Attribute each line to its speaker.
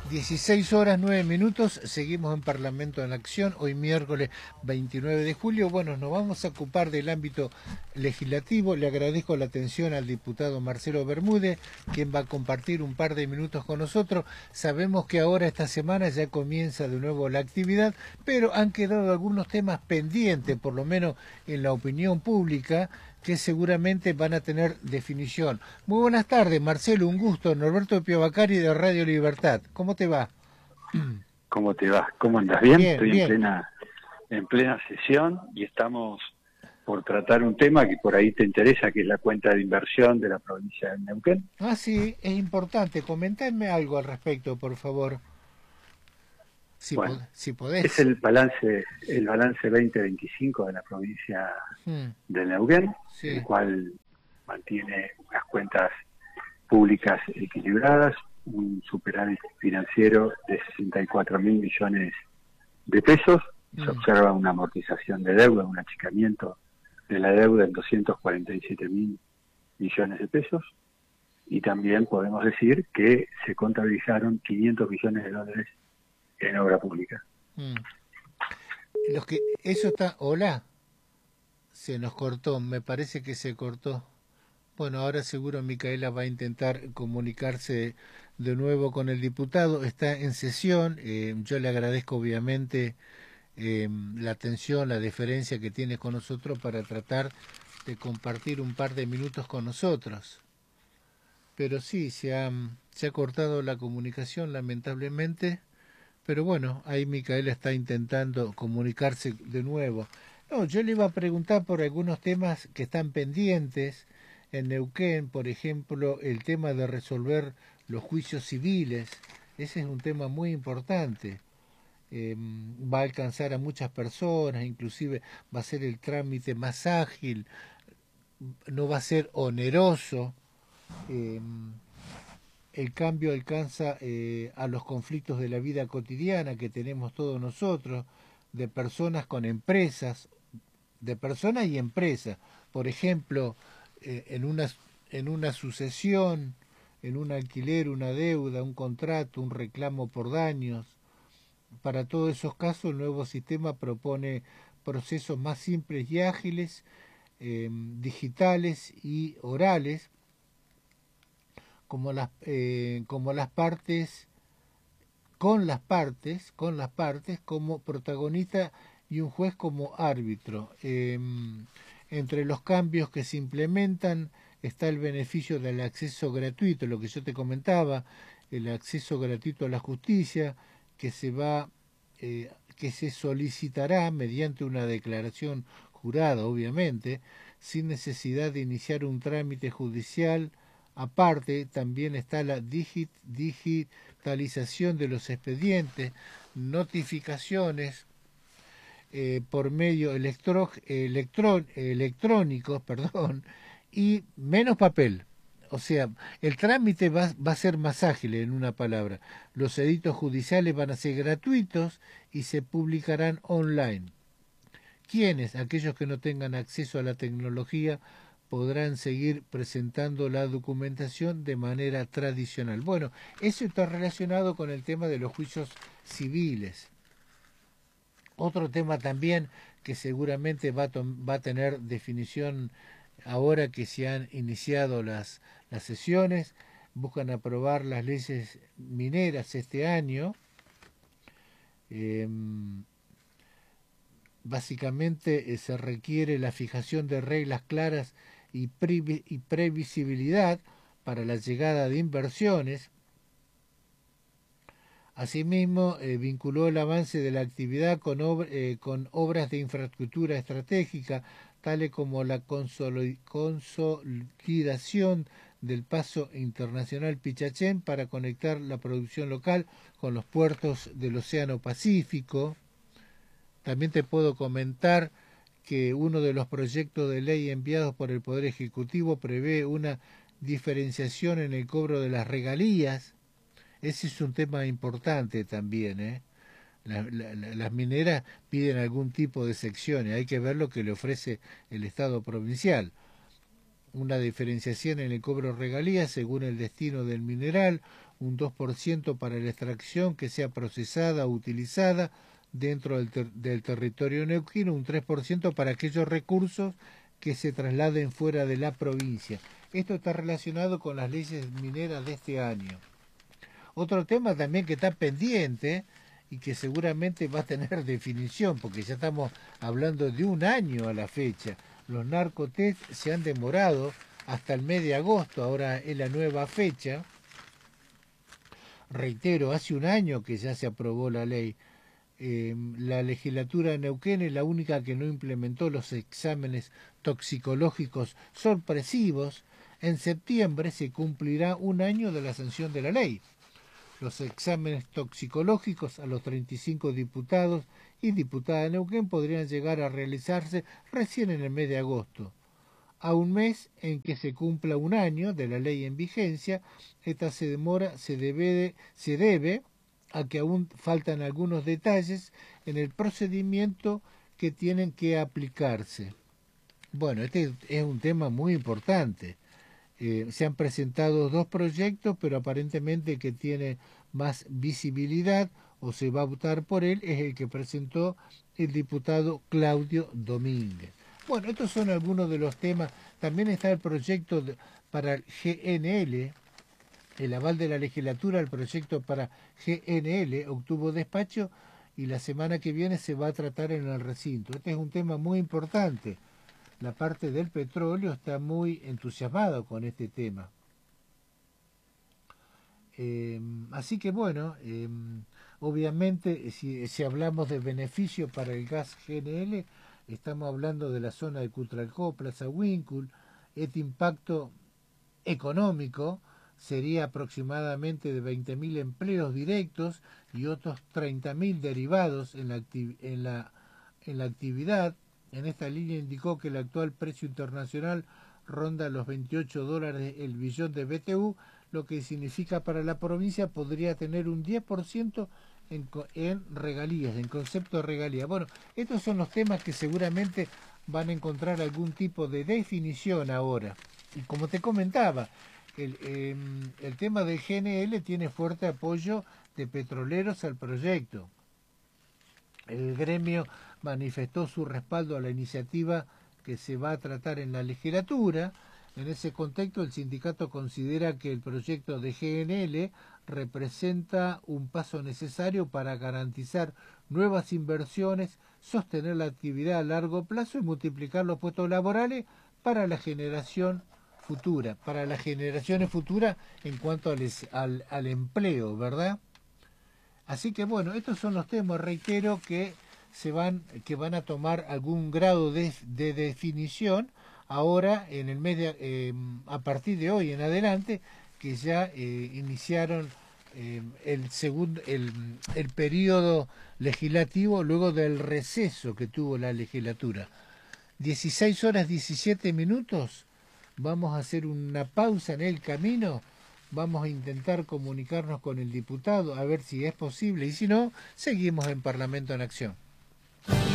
Speaker 1: 16 horas 9 minutos, seguimos en Parlamento en Acción, hoy miércoles 29 de julio. Bueno, nos vamos a ocupar del ámbito legislativo. Le agradezco la atención al diputado Marcelo Bermúdez, quien va a compartir un par de minutos con nosotros. Sabemos que ahora esta semana ya comienza de nuevo la actividad, pero han quedado algunos temas pendientes, por lo menos en la opinión pública, que seguramente van a tener definición. Muy buenas tardes, Marcelo, un gusto. Norberto Piovacari de Radio Libertad. ¿Cómo te va?
Speaker 2: ¿Cómo te va? ¿Cómo andas? ¿Bien?
Speaker 1: Bien,
Speaker 2: Estoy
Speaker 1: bien.
Speaker 2: en plena sesión y estamos por tratar un tema que por ahí te interesa, que es la cuenta de inversión de la provincia de Neuquén.
Speaker 1: Ah, sí, es importante. Comentadme algo al respecto, por favor,
Speaker 2: Bueno,
Speaker 1: si
Speaker 2: es
Speaker 1: podés.
Speaker 2: el balance 2025 de la provincia
Speaker 1: Hmm,
Speaker 2: de Neuquén, el
Speaker 1: sí.
Speaker 2: cual mantiene unas cuentas públicas equilibradas, un superávit financiero de 64.000 millones de pesos. Se
Speaker 1: Hmm.
Speaker 2: observa una amortización de deuda, un achicamiento de la deuda en 247.000 millones de pesos. Y también podemos decir que se contabilizaron 500 millones de dólares en obra pública.
Speaker 1: Hmm. Eso está. Hola, se nos cortó. Me parece que se cortó. Bueno, ahora seguro Micaela va a intentar comunicarse de nuevo con el diputado. Está en sesión. Yo le agradezco obviamente la atención, la deferencia que tienes con nosotros para tratar de compartir un par de minutos con nosotros. Pero sí, se ha cortado la comunicación lamentablemente, pero bueno, ahí Micaela está intentando comunicarse de nuevo. No, yo le iba a preguntar por algunos temas que están pendientes en Neuquén, por ejemplo, el tema de resolver los juicios civiles. Ese es un tema muy importante. Va a alcanzar a muchas personas, inclusive va a ser el trámite más ágil, no va a ser oneroso. eh, el cambio alcanza a los conflictos de la vida cotidiana que tenemos todos nosotros, de personas con empresas, de personas y empresas. Por ejemplo, en una sucesión, en un alquiler, una deuda, un contrato, un reclamo por daños. Para todos esos casos, el nuevo sistema propone procesos más simples y ágiles, digitales y orales, como las partes, con las partes como protagonista y un juez como árbitro. Entre los cambios que se implementan está el beneficio del acceso gratuito, lo que yo te comentaba, el acceso gratuito a la justicia, que que se solicitará mediante una declaración jurada, obviamente, sin necesidad de iniciar un trámite judicial. Aparte, también está la digitalización de los expedientes, notificaciones por medio electrónicos, perdón, y menos papel. O sea, el trámite va a ser más ágil, en una palabra. Los edictos judiciales van a ser gratuitos y se publicarán online. ¿Quiénes? Aquellos que no tengan acceso a la tecnología podrán seguir presentando la documentación de manera tradicional. Bueno, eso está relacionado con el tema de los juicios civiles. Otro tema también que seguramente va a tener definición ahora que se han iniciado las sesiones, buscan aprobar las leyes mineras este año. Eh, Básicamente se requiere la fijación de reglas claras y previsibilidad para la llegada de inversiones. Asimismo, vinculó el avance de la actividad con obras de infraestructura estratégica, tales como la consolidación del paso internacional Pichachén para conectar la producción local con los puertos del Océano Pacífico. También te puedo comentar que uno de los proyectos de ley enviados por el Poder Ejecutivo prevé una diferenciación en el cobro de las regalías. Ese es un tema importante también, ¿eh? Las mineras piden algún tipo de secciones, hay que ver lo que le ofrece el Estado provincial. Una diferenciación en el cobro de regalías según el destino del mineral, un 2% para la extracción que sea procesada o utilizada dentro del territorio neuquino, un 3% para aquellos recursos que se trasladen fuera de la provincia. Esto está relacionado con las leyes mineras de este año. Otro tema también que está pendiente y que seguramente va a tener definición, porque ya estamos hablando de un año a la fecha. Los narcotest se han demorado hasta el mes de agosto, ahora es la nueva fecha. Reitero, hace un año que ya se aprobó la ley. La legislatura de Neuquén es la única que no implementó los exámenes toxicológicos sorpresivos. En septiembre se cumplirá un año de la sanción de la ley. Los exámenes toxicológicos a los 35 diputados y diputadas de Neuquén podrían llegar a realizarse recién en el mes de agosto. A un mes en que se cumpla un año de la ley en vigencia, esta demora se debe a que aún faltan algunos detalles en el procedimiento que tienen que aplicarse. Bueno, este es un tema muy importante. Se han presentado 2 proyectos, pero aparentemente el que tiene más visibilidad o se va a votar por él es el que presentó el diputado Claudio Domínguez. Bueno, estos son algunos de los temas. También está el proyecto para el GNL, el aval de la legislatura al proyecto para GNL obtuvo despacho y la semana que viene se va a tratar en el recinto. Este es un tema muy importante. La parte del petróleo está muy entusiasmado con este tema. Así que bueno, obviamente si hablamos de beneficio para el gas GNL, estamos hablando de la zona de Cutralcó, Plaza Huíncul. Este impacto económico sería aproximadamente de 20.000 empleos directos y otros 30.000 derivados en la actividad. En esta línea indicó que el actual precio internacional ronda los $28 el billón de BTU, lo que significa para la provincia podría tener un 10% en regalías, en concepto de regalías. Bueno, estos son los temas que seguramente van a encontrar algún tipo de definición ahora. Y como te comentaba, el tema del GNL tiene fuerte apoyo de petroleros al proyecto. El gremio manifestó su respaldo a la iniciativa que se va a tratar en la legislatura. En ese contexto, el sindicato considera que el proyecto de GNL representa un paso necesario para garantizar nuevas inversiones, sostener la actividad a largo plazo y multiplicar los puestos laborales para la generación futura, para las generaciones futuras en cuanto al empleo, ¿verdad? Así que bueno, estos son los temas, reitero, que van a tomar algún grado de definición ahora en el mes a partir de hoy en adelante, que ya iniciaron el periodo legislativo luego del receso que tuvo la legislatura. 16 horas 17 minutos. Vamos a hacer una pausa en el camino. Vamos a intentar comunicarnos con el diputado a ver si es posible y si no, seguimos en Parlamento en Acción.